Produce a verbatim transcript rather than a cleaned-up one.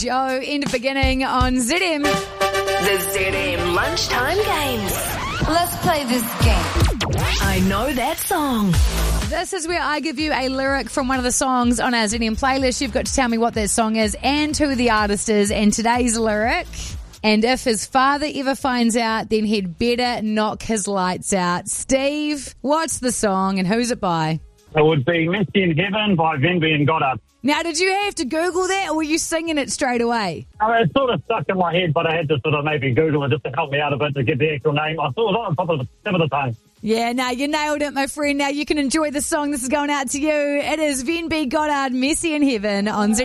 Joe, end of beginning on Z M. The Z M Lunchtime Games. Let's play this game. I know that song. This is where I give you a lyric from one of the songs on our Z M playlist. You've got to tell me what that song is and who the artist is and today's lyric. And if his father ever finds out, then he'd better knock his lights out. Steve, what's the song and who's it by? It would be Misty in Heaven by Venby and Goddard. Now, did you have to Google that or were you singing it straight away? Uh, it sort of stuck in my head, but I had to sort of maybe Google it just to help me out a bit to get the actual name. I thought it was on top of the tip of the tongue. Yeah, no, you nailed it, my friend. Now you can enjoy the song. This is going out to you. It is Venby Goddard, Messi in Heaven on Z